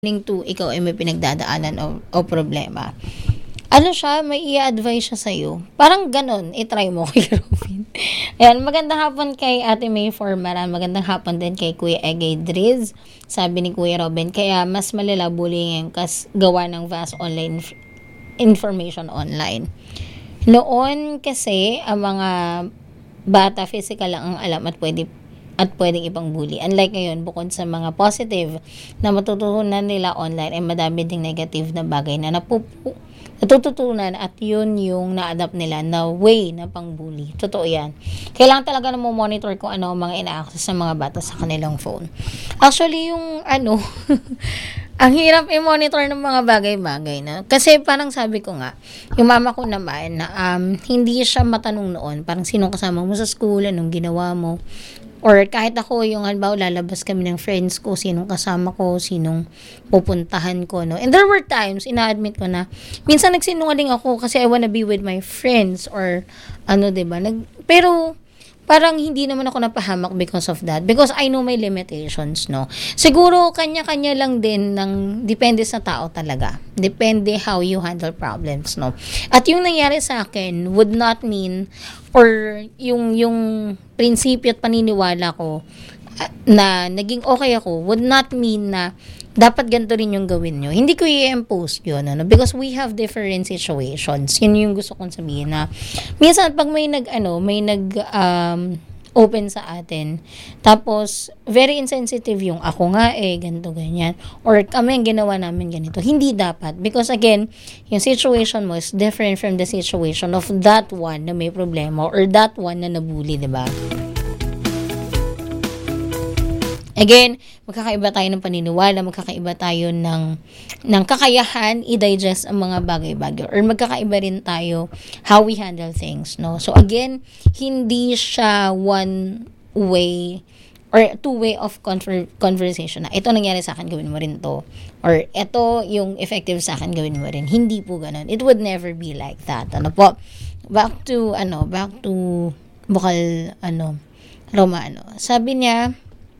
to ikaw ay may pinagdadaanan o problema. Ano siya, may i-advise siya sa'yo. Parang ganon, itry mo kay Robin. Ayan, magandang hapon kay Ate May Formaran. Magandang hapon din kay Kuya Egay Driz. Sabi ni Kuya Robin, kaya mas malala bullying kas gawa ng vast online information online. Noon kasi, ang mga bata, physical lang ang alam at pwedeng ibang bully. Unlike ngayon, bukod sa mga positive na matututunan nila online, ay madami ding negative na bagay na natututunan at yun yung na-adapt nila na way na pang-bully. Totoo yan. Kailangan talaga na mo monitor kung ano ang mga ina-access ng mga bata sa kanilang phone. Actually, yung ang hirap i-monitor ng mga bagay-bagay na. Kasi parang sabi ko nga, yung mama ko naman, hindi siya matanong noon. Parang sinong kasama mo sa school, anong ginawa mo. Or kahit ako, yung halimbawa, lalabas kami ng friends ko, sinong kasama ko, sinong pupuntahan ko, no? And there were times, ina-admit ko na, minsan nagsinungaling ako kasi I wanna be with my friends or diba? Pero, parang hindi naman ako napahamak because of that. Because I know my limitations, no? Siguro, kanya-kanya lang din depende sa tao talaga. Depende how you handle problems, no? At yung nangyari sa akin would not mean, or yung prinsipyo at paniniwala ko na naging okay ako would not mean na dapat ganito rin yung gawin nyo. Hindi ko i-impose yun, because we have different situations. Yun yung gusto kong sabihin na minsan pag may open sa atin, tapos very insensitive yung ako nga ganito ganyan, or kami ang ginawa namin ganito, hindi dapat, because again, yung situation mo is different from the situation of that one na may problema or that one na nabully, diba? Again, magkakaiba tayo ng paniniwala, magkakaiba tayo ng kakayahan i-digest ang mga bagay-bagay, or magkakaiba rin tayo how we handle things, no? So again, hindi siya one way or two way of conversation na ito nangyari sa akin, gawin mo rin to, or ito yung effective sa akin, gawin mo rin. Hindi po ganun. It would never be like that. Back to Bukal Romano. Sabi niya,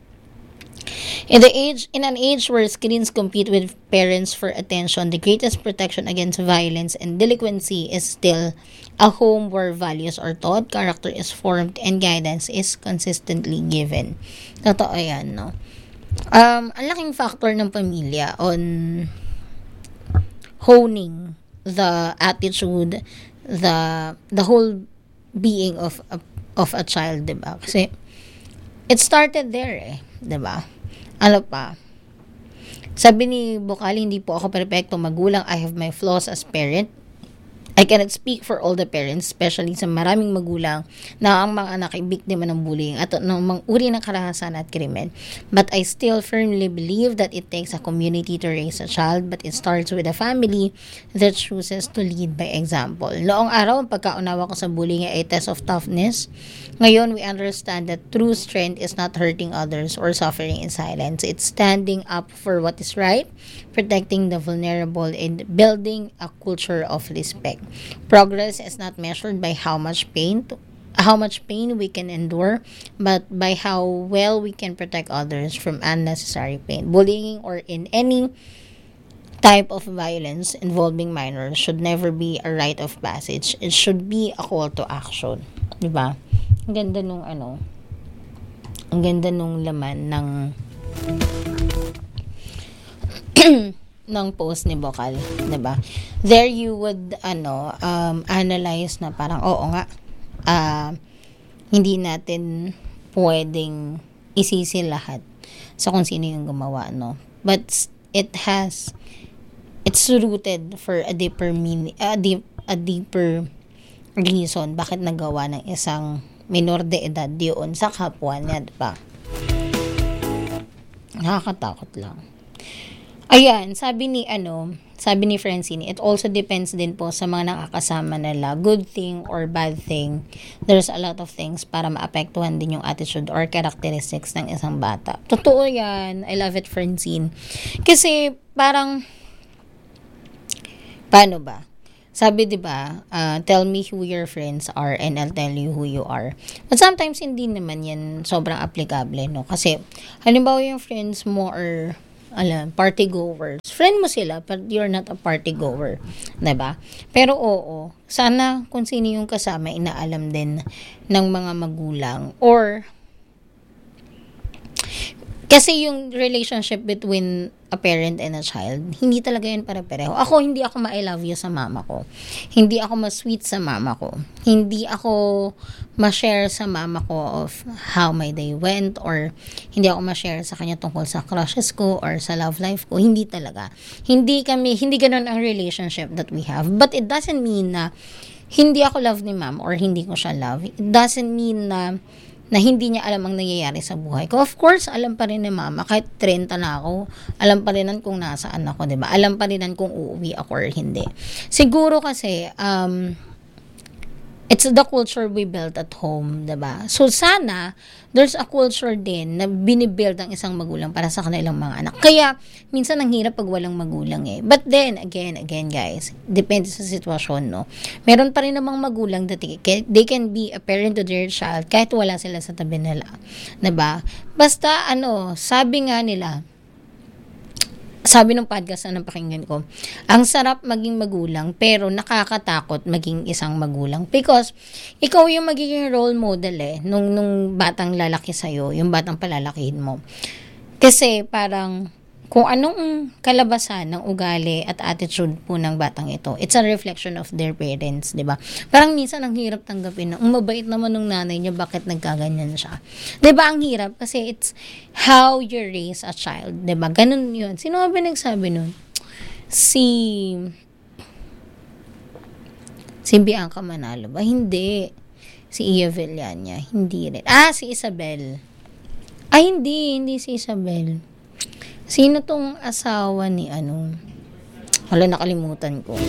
in an age where screens compete with parents for attention, the greatest protection against violence and delinquency is still a home where values are taught, character is formed, and guidance is consistently given. Totoo yan, no? Ang laking factor ng pamilya on honing the attitude, the whole being of a child, diba? Kasi it started there, diba? Ano pa? Sabi ni Bukali, hindi po ako perpekto magulang. I have my flaws as parent. I cannot speak for all the parents, especially sa maraming magulang na ang mga anak ay biktima ng bullying at ng mga uri ng karahasan at krimen. But I still firmly believe that it takes a community to raise a child, but it starts with a family that chooses to lead by example. Noong araw, ang pagkaunawa ko sa bullying ay a test of toughness. Ngayon, we understand that true strength is not hurting others or suffering in silence. It's standing up for what is right, protecting the vulnerable, and building a culture of respect. Progress is not measured by how much pain we can endure, but by how well we can protect others from unnecessary pain. Bullying or in any type of violence involving minors should never be a rite of passage. It should be a call to action. Diba? Ang ganda nung laman ng ng post ni Bokal, 'di ba? There you would analyze na parang oo nga, hindi natin pwedeng isisi lahat sa kung sino yung gumawa, no? But it's rooted for a deeper meaning, a deeper reason bakit nagawa ng isang minor de edad yun sa kapwa niya, 'di ba? Nakakatakot lang. Ayan, sabi ni Francine, it also depends din po sa mga nakakasama nila. Good thing or bad thing, there's a lot of things para maapektuhan din yung attitude or characteristics ng isang bata. Totoo yan. I love it, Francine. Kasi parang, paano ba? Sabi, di ba, tell me who your friends are and I'll tell you who you are. But sometimes hindi naman yan sobrang applicable, no? Kasi, halimbawa yung friends mo or party goers. Friend mo sila, but you're not a party goer. 'Di ba? Pero oo, sana kung sino yung kasama, inaalam din ng mga magulang. Or kasi yung relationship between a parent and a child, hindi talaga yun para-pareho. Ako, hindi ako ma-I love you sa mama ko. Hindi ako ma-sweet sa mama ko. Hindi ako ma-share sa mama ko of how my day went, or hindi ako ma-share sa kanya tungkol sa crushes ko or sa love life ko. Hindi talaga. Hindi ganun ang relationship that we have. But it doesn't mean na hindi ako love ni ma'am or hindi ko siya love. It doesn't mean na hindi niya alam ang nangyayari sa buhay ko. Of course, alam pa rin ni mama, kahit 30 na ako, alam pa rin kung nasaan ako, 'di ba? Alam pa rin kung uuwi ako or hindi. Siguro kasi, it's the culture we built at home, 'di ba? So sana there's a culture din na binibuild ang isang magulang para sa kanilang mga anak. Kaya minsan ang hirap pag walang magulang eh. But then again guys, depende sa sitwasyon, no. Meron pa rin namang magulang that they can be a parent to their child kahit wala sila sa tabi nila, 'di ba? Basta sabi nga nila, sabi ng podcast na napakinggan ko, ang sarap maging magulang pero nakakatakot maging isang magulang because ikaw yung magiging role model nung batang lalaki sa'yo, yung batang palalakihin mo. Kasi parang kung anong kalabasan ng ugali at attitude po ng batang ito, it's a reflection of their parents, di ba? Parang minsan ang hirap tanggapin na, mabait naman ng nanay niya, bakit nagkaganyan siya? Di ba ang hirap? Kasi it's how you raise a child, di ba? Ganun yun. Sino ba nagsabi nun? Si Bianca Manalo ba? Hindi. Si Iya Villania. Hindi rin. Si Isabel. Hindi si Isabel. Sino tong asawa ni Hala, nakalimutan ko.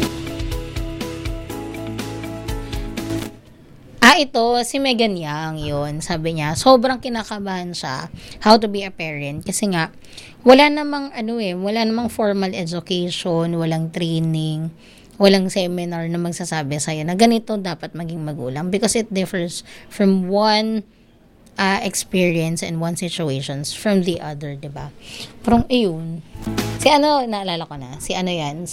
Ito, si Megan Yang, yun. Sabi niya, sobrang kinakabahan siya how to be a parent. Kasi nga, wala namang formal education, walang training, walang seminar na magsasabi sa'yo na ganito dapat maging magulang. Because it differs from one experience and one situations from the other, diba? Parang ayun. Naalala ko na. Si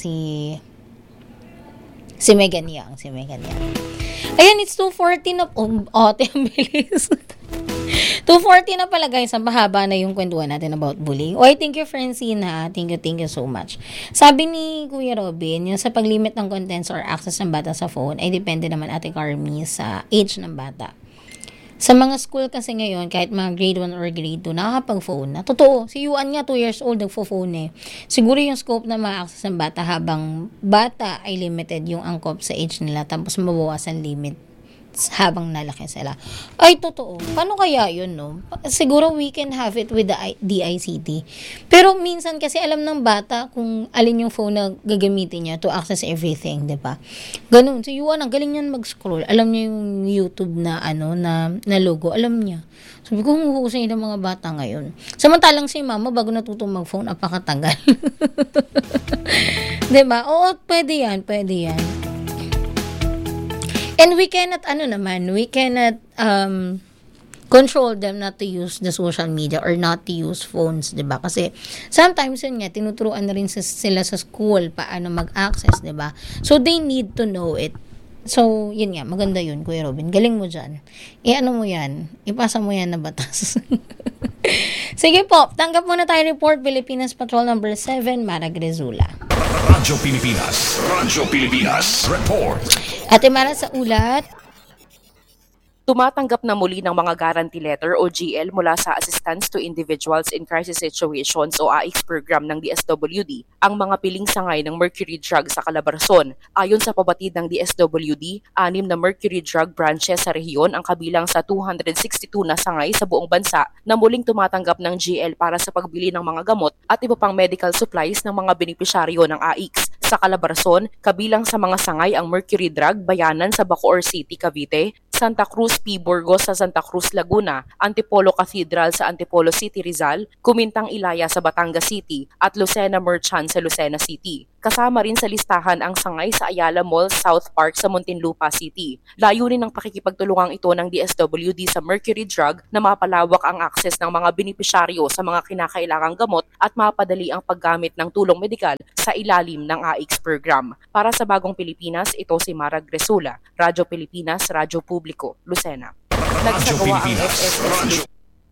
Megan Yang. Ayan, it's 2:40 na. Bilis. 2:40 na pala guys. Ang bahaba na yung kwentuhan natin about bullying. Thank you Francine ha. Thank you so much. Sabi ni Kuya Robin, yung sa paglimit ng contents or access ng bata sa phone ay depende naman Ate Carmi sa age ng bata. Sa mga school kasi ngayon, kahit mga grade 1 or grade 2, nakakapag-phone na. Totoo, si Yuan nga 2 years old, nagpo-phone Siguro yung scope na ma-access ng bata habang bata ay limited yung angkop sa age nila, tapos mabawasan limit habang nalaki sila. Totoo. Paano kaya yun, no? Siguro we can have it with the DICT. Pero minsan kasi alam ng bata kung alin yung phone na gagamitin niya to access everything, di ba? Ganun. So, Yuan, ang galing niyan mag-scroll. Alam niya yung YouTube na logo. Alam niya. Sabi ko, huhusay ng mga bata ngayon. Samantalang si mama, bago natutong mag-phone, apakatagal. Di ba? Oo, pwede yan. And we cannot control them not to use the social media or not to use phones, 'di ba? Kasi sometimes yun nga tinuturuan na rin sila sa school paano mag-access, 'di ba? So they need to know it. So, yun nga, maganda yun, Kuya Robin. Galing mo dyan. Mo yan. Ipasa mo yan na batas. Sige po, tanggap muna tayo report. Pilipinas Patrol number 7, Mara Grezula. Radyo Pilipinas Report. Ate Mara sa ulat. Tumatanggap na muli ng mga guarantee letter o GL mula sa Assistance to Individuals in Crisis Situations o AICS program ng DSWD ang mga piling sangay ng mercury drug sa Calabarzon. Ayon sa pabatid ng DSWD, 6 na mercury drug branches sa rehiyon ang kabilang sa 262 na sangay sa buong bansa na muling tumatanggap ng GL para sa pagbili ng mga gamot at iba pang medical supplies ng mga benepisyaryo ng AICS. Sa Calabarzon, kabilang sa mga sangay ang mercury drug Bayanan sa Bacoor City, Cavite, Santa Cruz P. Burgos sa Santa Cruz, Laguna, Antipolo Cathedral sa Antipolo City, Rizal, Kumintang Ilaya sa Batangas City at Lucena Merchant sa Lucena City. Kasama rin sa listahan ang sangay sa Ayala Mall South Park sa Muntinlupa City. Layunin ng pakikipagtulungang ito ng DSWD sa Mercury Drug na mapalawak ang akses ng mga benepisyaryo sa mga kinakailangang gamot at mapadali ang paggamit ng tulong medikal sa ilalim ng AIX program. Para sa Bagong Pilipinas, ito si Mara Gresula, Radyo Pilipinas, Radyo Publiko, Lucena. Nagsagawa ang SSS.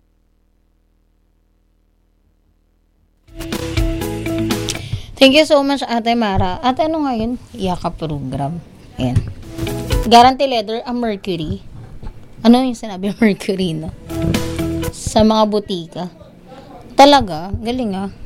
Thank you so much, Ate Mara. Ate, ano nga yun? Yaka program. Ayan. Guarantee letter, ang Mercury. Ano yung sinabi Mercury, no? Sa mga butika. Talaga, galing ah.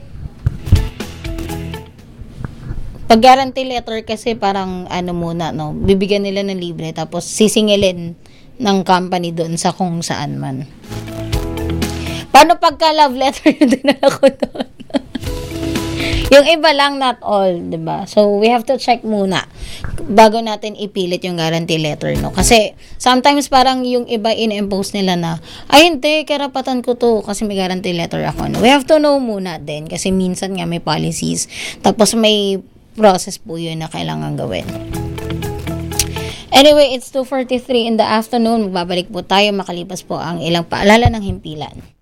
Pag guarantee letter kasi parang ano muna, no? Bibigyan nila ng libre tapos sisingilin ng company doon sa kung saan man. Paano pagka love letter yung dinala ko doon? Yung iba lang, not all, 'di ba? So, we have to check muna bago natin ipilit yung guarantee letter, no? Kasi, sometimes parang yung iba in-impose nila na, ay hindi, karapatan ko to kasi may guarantee letter ako, no? We have to know muna din kasi minsan nga may policies, tapos may process po yun na kailangan gawin. Anyway, it's 2:43 in the afternoon. Magbabalik po tayo makalipas po ang ilang paalala ng himpilan.